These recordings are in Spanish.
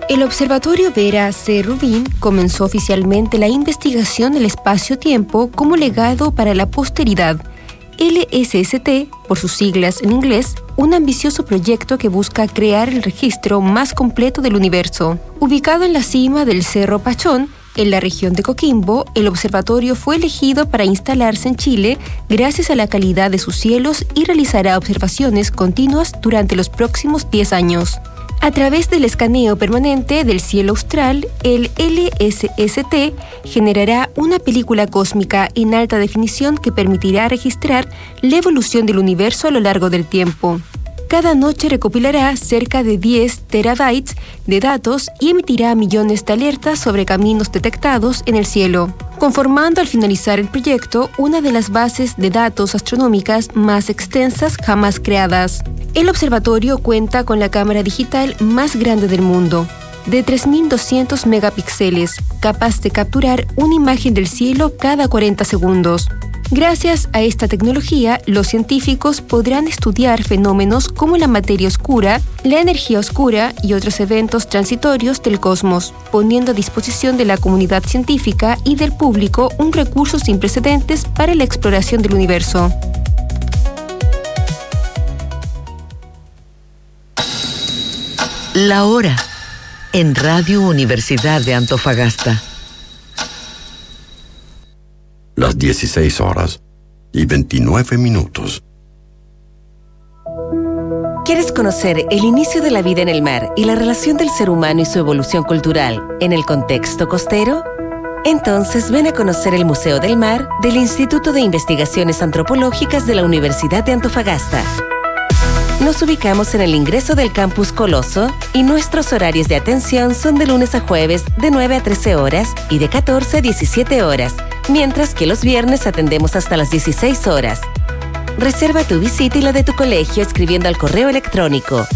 El Observatorio Vera C. Rubin comenzó oficialmente la investigación del espacio-tiempo como legado para la posteridad. LSST, por sus siglas en inglés, un ambicioso proyecto que busca crear el registro más completo del universo. Ubicado en la cima del Cerro Pachón, en la región de Coquimbo, el observatorio fue elegido para instalarse en Chile gracias a la calidad de sus cielos y realizará observaciones continuas durante los próximos 10 años. A través del escaneo permanente del cielo austral, el LSST generará una película cósmica en alta definición que permitirá registrar la evolución del universo a lo largo del tiempo. Cada noche recopilará cerca de 10 terabytes de datos y emitirá millones de alertas sobre caminos detectados en el cielo, conformando al finalizar el proyecto una de las bases de datos astronómicas más extensas jamás creadas. El observatorio cuenta con la cámara digital más grande del mundo, de 3.200 megapíxeles, capaz de capturar una imagen del cielo cada 40 segundos. Gracias a esta tecnología, los científicos podrán estudiar fenómenos como la materia oscura, la energía oscura y otros eventos transitorios del cosmos, poniendo a disposición de la comunidad científica y del público un recurso sin precedentes para la exploración del universo. La hora en Radio Universidad de Antofagasta. Las 16:29. ¿Quieres conocer el inicio de la vida en el mar y la relación del ser humano y su evolución cultural en el contexto costero? Entonces ven a conocer el Museo del Mar del Instituto de Investigaciones Antropológicas de la Universidad de Antofagasta. Nos ubicamos en el ingreso del Campus Coloso y nuestros horarios de atención son de lunes a jueves de 9 a 13 horas y de 14 a 17 horas, mientras que los viernes atendemos hasta las 16 horas. Reserva tu visita y la de tu colegio escribiendo al correo electrónico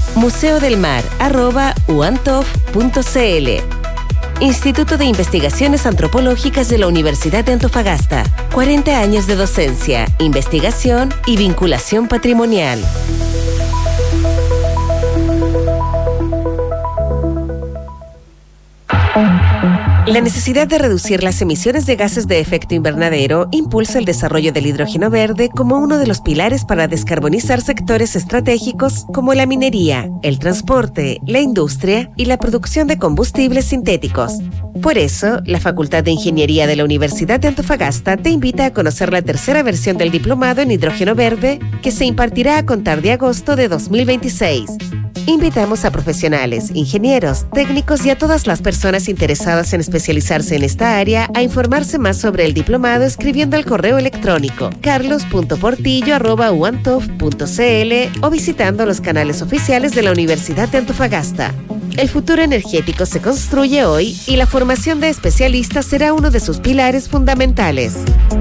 museodelmar@uantof.cl. Instituto de Investigaciones Antropológicas de la Universidad de Antofagasta. 40 años de docencia, investigación y vinculación patrimonial. La necesidad de reducir las emisiones de gases de efecto invernadero impulsa el desarrollo del hidrógeno verde como uno de los pilares para descarbonizar sectores estratégicos como la minería, el transporte, la industria y la producción de combustibles sintéticos. Por eso, la Facultad de Ingeniería de la Universidad de Antofagasta te invita a conocer la tercera versión del diplomado en hidrógeno verde que se impartirá a contar de agosto de 2026. Invitamos a profesionales, ingenieros, técnicos y a todas las personas interesadas en especializarse en esta área a informarse más sobre el diplomado escribiendo al correo electrónico carlos.portillo@uantof.cl o visitando los canales oficiales de la Universidad de Antofagasta. El futuro energético se construye hoy y la formación de especialistas será uno de sus pilares fundamentales.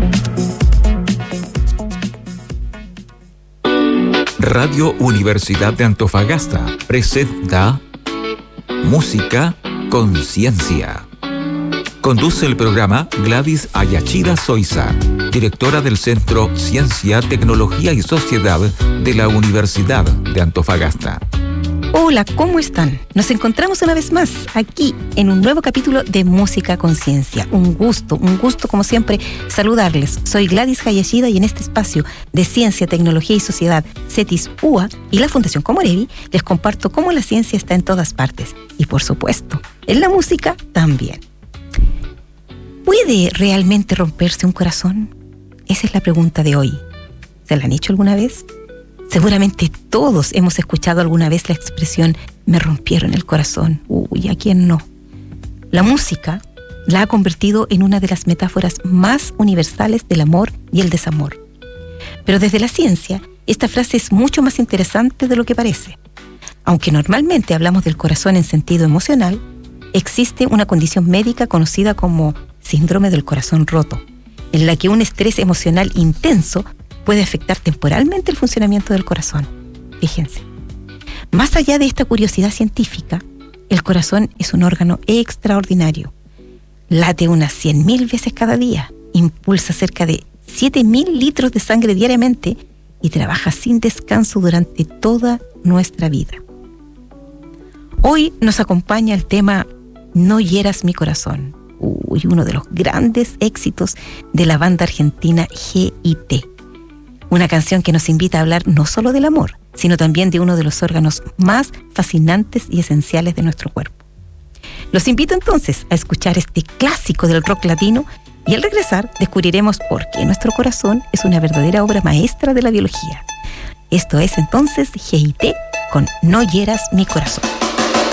Radio Universidad de Antofagasta presenta Música Conciencia. Conduce el programa Gladys Ayachida Soiza, directora del Centro Ciencia, Tecnología y Sociedad de la Universidad de Antofagasta. Hola, ¿cómo están? Nos encontramos una vez más aquí en un nuevo capítulo de Música Conciencia. Un gusto como siempre saludarles. Soy Gladys Hayashida y en este espacio de Ciencia, Tecnología y Sociedad, CETIS UA y la Fundación Comorevi les comparto cómo la ciencia está en todas partes y por supuesto, en la música también. ¿Puede realmente romperse un corazón? Esa es la pregunta de hoy. ¿Se la han hecho alguna vez? Seguramente todos hemos escuchado alguna vez la expresión "me rompieron el corazón". Uy, ¿a quién no? La música la ha convertido en una de las metáforas más universales del amor y el desamor. Pero desde la ciencia, esta frase es mucho más interesante de lo que parece. Aunque normalmente hablamos del corazón en sentido emocional, existe una condición médica conocida como síndrome del corazón roto, en la que un estrés emocional intenso puede afectar temporalmente el funcionamiento del corazón. Fíjense. Más allá de esta curiosidad científica, el corazón es un órgano extraordinario. Late unas 100.000 veces cada día, impulsa cerca de 7.000 litros de sangre diariamente y trabaja sin descanso durante toda nuestra vida. Hoy nos acompaña el tema No hieras mi corazón. Uno de los grandes éxitos de la banda argentina GIT. Una canción que nos invita a hablar no solo del amor, sino también de uno de los órganos más fascinantes y esenciales de nuestro cuerpo. Los invito entonces a escuchar este clásico del rock latino y al regresar descubriremos por qué nuestro corazón es una verdadera obra maestra de la biología. Esto es entonces GIT con No hieras mi corazón.